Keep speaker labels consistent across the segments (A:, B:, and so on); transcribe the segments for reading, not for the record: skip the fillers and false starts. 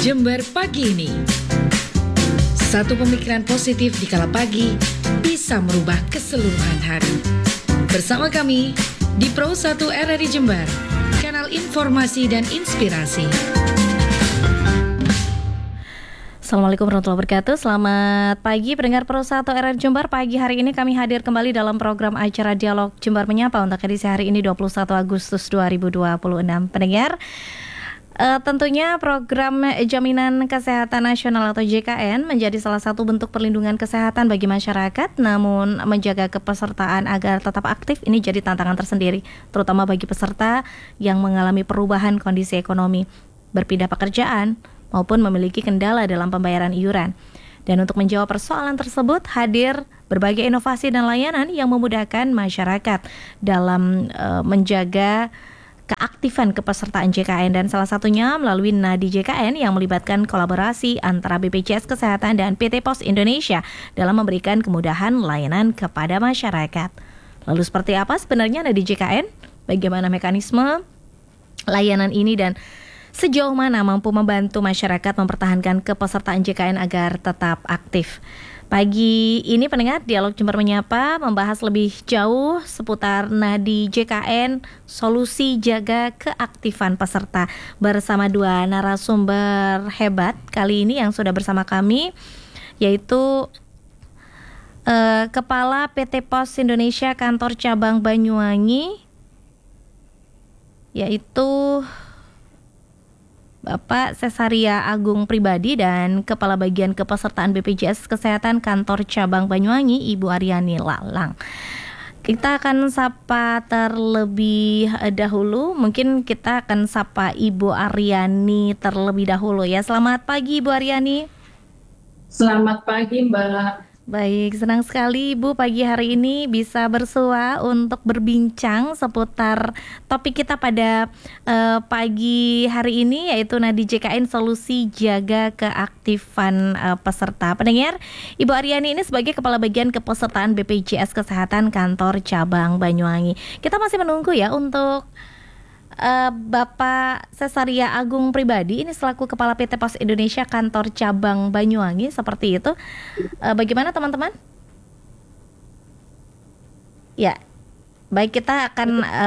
A: Jember pagi ini. Satu pemikiran positif di kala pagi bisa merubah keseluruhan hari. Bersama kami di Pro 1 RRI Jember, kanal informasi dan inspirasi.
B: Assalamualaikum warahmatullahi wabarakatuh. Selamat pagi pendengar Pro 1 RRI Jember. Pagi hari ini kami hadir kembali dalam program acara Dialog Jember Menyapa untuk edisi hari ini 21 Agustus 2026. Pendengar, tentunya program Jaminan Kesehatan Nasional atau JKN menjadi salah satu bentuk perlindungan kesehatan bagi masyarakat, namun menjaga kepesertaan agar tetap aktif ini jadi tantangan tersendiri, terutama bagi peserta yang mengalami perubahan kondisi ekonomi, berpindah pekerjaan, maupun memiliki kendala dalam pembayaran iuran. Dan untuk menjawab persoalan tersebut, hadir berbagai inovasi dan layanan yang memudahkan masyarakat dalam menjaga keaktifan kepesertaan JKN, dan salah satunya melalui Nadi JKN yang melibatkan kolaborasi antara BPJS Kesehatan dan PT Pos Indonesia dalam memberikan kemudahan layanan kepada masyarakat. Lalu seperti apa sebenarnya Nadi JKN? Bagaimana mekanisme layanan ini dan sejauh mana mampu membantu masyarakat mempertahankan kepesertaan JKN agar tetap aktif? Pagi ini pendengar Dialog Jember Menyapa membahas lebih jauh seputar Nadi JKN, solusi jaga keaktifan peserta, bersama dua narasumber hebat kali ini yang sudah bersama kami, yaitu Kepala PT Pos Indonesia Kantor Cabang Banyuwangi, yaitu Bapak Cesaria Agung Pribadi, dan Kepala Bagian Kepesertaan BPJS Kesehatan Kantor Cabang Banyuwangi, Ibu Aryani Lalang. Kita akan sapa terlebih dahulu, mungkin kita akan sapa Ibu Aryani terlebih dahulu ya. Selamat pagi Ibu Aryani.
C: Selamat pagi Mbak.
B: Baik, senang sekali Ibu pagi hari ini bisa bersua untuk berbincang seputar topik kita pada pagi hari ini, yaitu Nadi JKN, solusi jaga keaktifan peserta. Pendengar, Ibu Aryani ini sebagai Kepala Bagian Kepesertaan BPJS Kesehatan Kantor Cabang Banyuwangi. Kita masih menunggu ya untuk Bapak Cesaria Agung Pribadi ini selaku Kepala PT Pos Indonesia Kantor Cabang Banyuwangi, seperti itu. Bagaimana teman-teman? Ya, baik, kita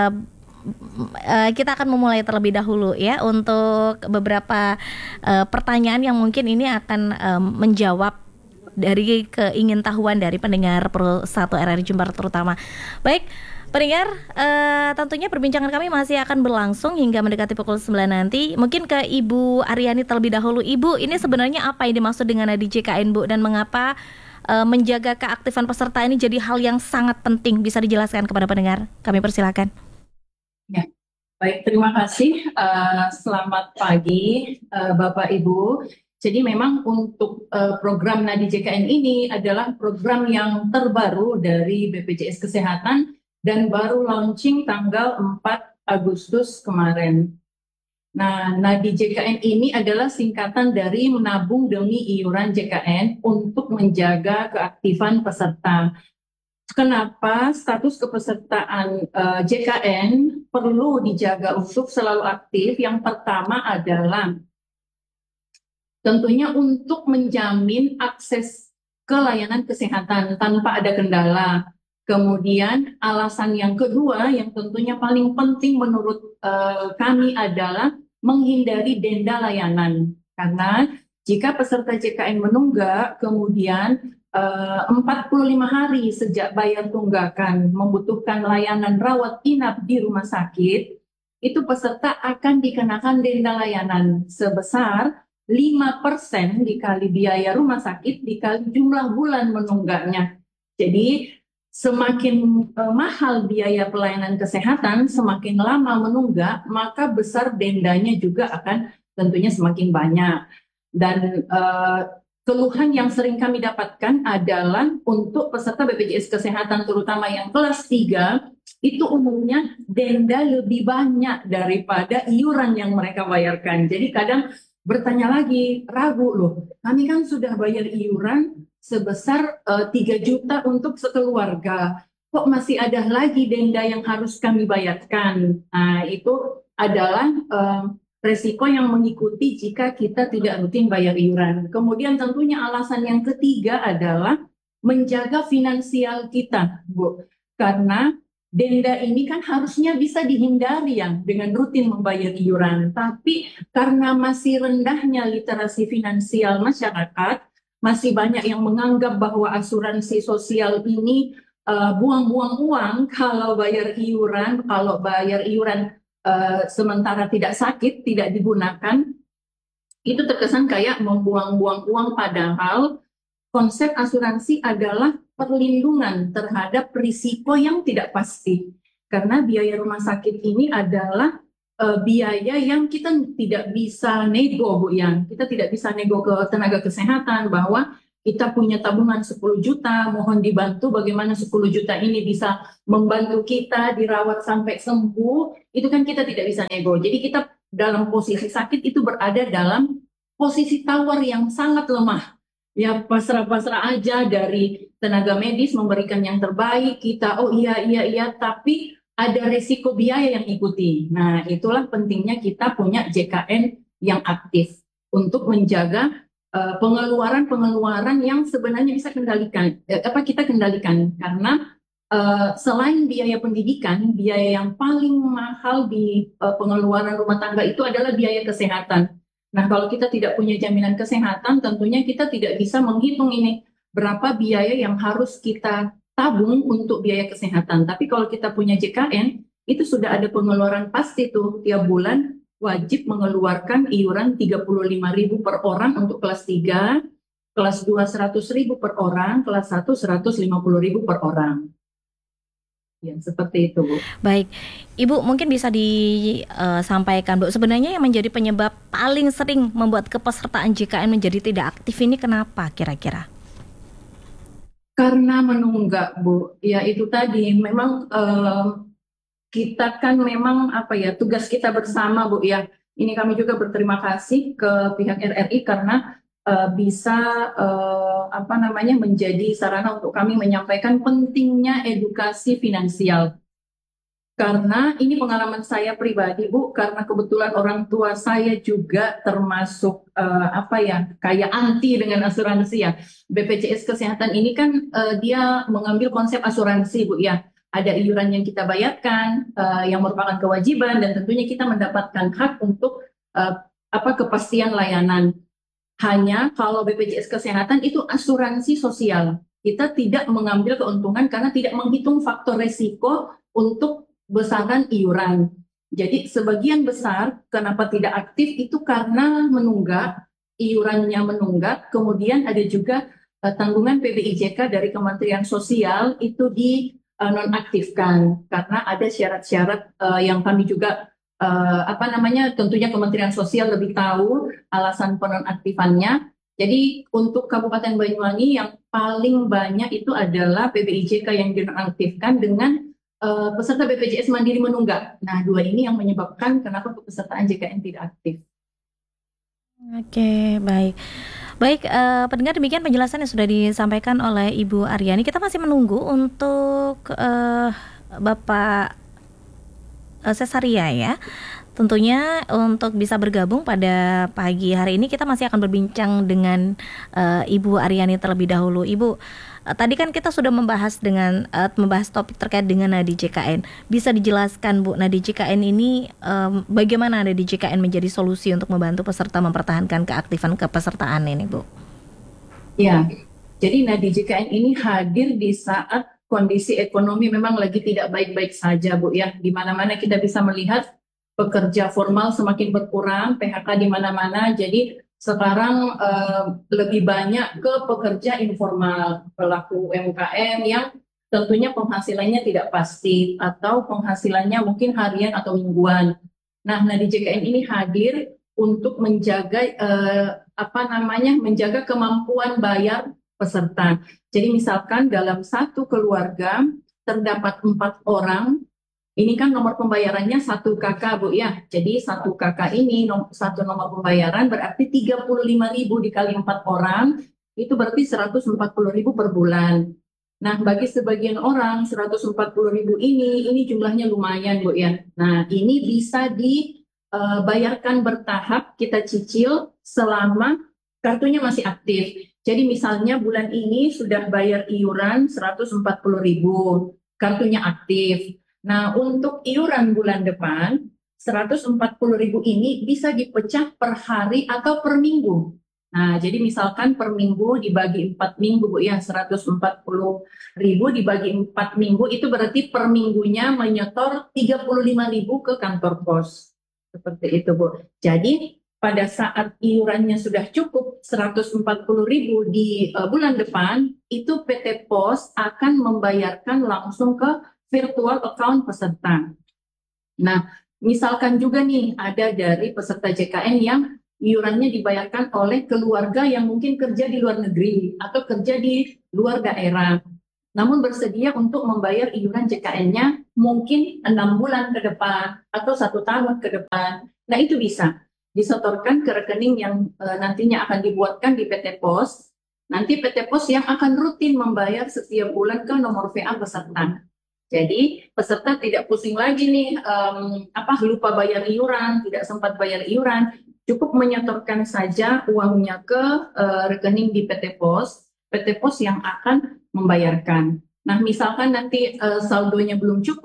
B: akan memulai terlebih dahulu ya untuk beberapa pertanyaan yang mungkin ini akan menjawab dari keingintahuan dari pendengar Pro 1 RRI Jember terutama. Baik, pendengar, tentunya perbincangan kami masih akan berlangsung hingga mendekati pukul 9 nanti. Mungkin ke Ibu Aryani terlebih dahulu. Ibu, ini sebenarnya apa yang dimaksud dengan Nadi JKN, Bu? Dan mengapa menjaga keaktifan peserta ini jadi hal yang sangat penting? Bisa dijelaskan kepada pendengar? Kami persilakan.
C: Ya, baik, terima kasih. Selamat pagi Bapak Ibu. Jadi memang untuk program Nadi JKN ini adalah program yang terbaru dari BPJS Kesehatan dan baru launching tanggal 4 Agustus kemarin. Nah, Nadi JKN ini adalah singkatan dari menabung demi iuran JKN untuk menjaga keaktifan peserta. Kenapa status kepesertaan JKN perlu dijaga untuk selalu aktif? Yang pertama adalah tentunya untuk menjamin akses ke layanan kesehatan tanpa ada kendala. Kemudian alasan yang kedua yang tentunya paling penting menurut kami adalah menghindari denda layanan. Karena jika peserta JKN menunggak, kemudian 45 hari sejak bayar tunggakan membutuhkan layanan rawat inap di rumah sakit, itu peserta akan dikenakan denda layanan sebesar 5% dikali biaya rumah sakit dikali jumlah bulan menunggaknya. Jadi semakin mahal biaya pelayanan kesehatan, semakin lama menunggak, maka besar dendanya juga akan tentunya semakin banyak. Dan keluhan yang sering kami dapatkan adalah untuk peserta BPJS Kesehatan terutama yang kelas 3, itu umumnya denda lebih banyak daripada iuran yang mereka bayarkan. Jadi kadang bertanya lagi, ragu loh, kami kan sudah bayar iuran sebesar 3 juta untuk sekeluarga. Kok masih ada lagi denda yang harus kami bayarkan? Nah, itu adalah resiko yang mengikuti jika kita tidak rutin bayar iuran. Kemudian tentunya alasan yang ketiga adalah menjaga finansial kita, Bu. Karena denda ini kan harusnya bisa dihindari ya dengan rutin membayar iuran. Tapi karena masih rendahnya literasi finansial masyarakat, masih banyak yang menganggap bahwa asuransi sosial ini buang-buang uang kalau bayar iuran, sementara tidak sakit, tidak digunakan, itu terkesan kayak membuang-buang uang, padahal konsep asuransi adalah perlindungan terhadap risiko yang tidak pasti. Karena biaya rumah sakit ini adalah biaya yang kita tidak bisa nego, Bu, ya. Kita tidak bisa nego ke tenaga kesehatan bahwa kita punya tabungan 10 juta, mohon dibantu bagaimana 10 juta ini bisa membantu kita dirawat sampai sembuh, itu kan kita tidak bisa nego. Jadi kita dalam posisi sakit itu berada dalam posisi tawar yang sangat lemah. Ya pasrah-pasrah aja, dari tenaga medis memberikan yang terbaik, kita oh iya, tapi ada resiko biaya yang ikuti. Nah itulah pentingnya kita punya JKN yang aktif untuk menjaga pengeluaran yang sebenarnya bisa kita kendalikan, karena selain biaya pendidikan, biaya yang paling mahal di pengeluaran rumah tangga itu adalah biaya kesehatan. Nah, kalau kita tidak punya jaminan kesehatan, tentunya kita tidak bisa menghitung ini berapa biaya yang harus kita tabung untuk biaya kesehatan. Tapi kalau kita punya JKN, itu sudah ada pengeluaran pasti tuh tiap bulan wajib mengeluarkan iuran 35.000 per orang untuk kelas 3, kelas 2 100.000 per orang, kelas 1 150.000 per orang. Ya, seperti itu, Bu.
B: Baik, Ibu mungkin bisa disampaikan, Bu, sebenarnya yang menjadi penyebab paling sering membuat kepesertaan JKN menjadi tidak aktif ini kenapa kira-kira?
C: Karena menunggak, Bu. Ya itu tadi, memang kita kan memang tugas kita bersama, Bu, ya. Ini kami juga berterima kasih ke pihak RRI karena bisa menjadi sarana untuk kami menyampaikan pentingnya edukasi finansial. Karena ini pengalaman saya pribadi, Bu, karena kebetulan orang tua saya juga termasuk kayak anti dengan asuransi ya. BPJS Kesehatan ini kan dia mengambil konsep asuransi, Bu, ya. Ada iuran yang kita bayarkan, yang merupakan kewajiban, dan tentunya kita mendapatkan hak untuk kepastian layanan. Hanya kalau BPJS Kesehatan itu asuransi sosial. Kita tidak mengambil keuntungan karena tidak menghitung faktor resiko untuk besaran iuran. Jadi sebagian besar kenapa tidak aktif itu karena menunggak, iurannya menunggak, kemudian ada juga tanggungan PBIJK dari Kementerian Sosial itu nonaktifkan karena ada syarat-syarat yang kami juga tentunya Kementerian Sosial lebih tahu alasan penonaktifannya. Jadi untuk Kabupaten Banyuwangi yang paling banyak itu adalah PBIJK yang dinonaktifkan dengan peserta BPJS Mandiri menunggak. Nah, dua ini yang menyebabkan kenapa pesertaan JKN tidak aktif.
B: Oke, baik. Baik, pendengar, demikian penjelasan yang sudah disampaikan oleh Ibu Aryani. Kita masih menunggu untuk Bapak Cesaria ya. Tentunya untuk bisa bergabung pada pagi hari ini kita masih akan berbincang dengan Ibu Aryani terlebih dahulu. Ibu, tadi kan kita sudah membahas topik terkait dengan nadi JKN. Bisa dijelaskan, Bu, nadi JKN ini bagaimana nadi JKN menjadi solusi untuk membantu peserta mempertahankan keaktifan kepesertaan ini, Bu?
C: Ya, jadi nadi JKN ini hadir di saat kondisi ekonomi memang lagi tidak baik-baik saja, Bu, ya. Di mana-mana kita bisa melihat pekerja formal semakin berkurang, PHK di mana-mana. Jadi sekarang lebih banyak ke pekerja informal, pelaku UMKM yang tentunya penghasilannya tidak pasti atau penghasilannya mungkin harian atau mingguan. Nah, nadi JKN ini hadir untuk menjaga menjaga kemampuan bayar peserta. Jadi misalkan dalam satu keluarga terdapat 4 orang, ini kan nomor pembayarannya 1 KK, Bu, ya. Jadi 1 KK ini satu nomor pembayaran berarti 35.000 dikali 4 orang, itu berarti 140.000 per bulan. Nah, bagi sebagian orang 140.000 ini jumlahnya lumayan, Bu, ya. Nah, ini bisa bayarkan bertahap, kita cicil selama kartunya masih aktif. Jadi misalnya bulan ini sudah bayar iuran 140.000, kartunya aktif. Nah, untuk iuran bulan depan 140.000 ini bisa dipecah per hari atau per minggu. Nah, jadi misalkan per minggu dibagi 4 minggu, Bu, ya, 140.000 dibagi 4 minggu, itu berarti per minggunya menyetor 35.000 ke kantor pos. Seperti itu, Bu. Jadi, pada saat iurannya sudah cukup 140.000 di bulan depan, itu PT Pos akan membayarkan langsung ke virtual account peserta. Nah, misalkan juga nih ada dari peserta JKN yang iurannya dibayarkan oleh keluarga yang mungkin kerja di luar negeri atau kerja di luar daerah, namun bersedia untuk membayar iuran JKN-nya mungkin 6 bulan ke depan atau 1 tahun ke depan. Nah, itu bisa disetorkan ke rekening yang nantinya akan dibuatkan di PT Pos. Nanti PT Pos yang akan rutin membayar setiap bulan ke nomor VA peserta. Jadi peserta tidak pusing lagi nih, lupa bayar iuran, tidak sempat bayar iuran, cukup menyetorkan saja uangnya ke rekening di PT Pos yang akan membayarkan. Nah, misalkan nanti saldonya belum cukup,